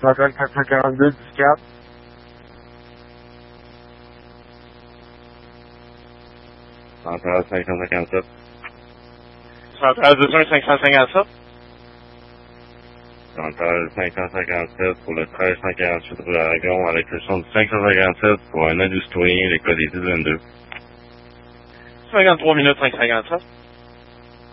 Centrale 442 du Cap. Centrale 557. Centrale 21557. Centrale 557 pour le 13148 rue Aragon à l'exception du 557 pour un industrie, les codes des 1022. 53 minutes 557.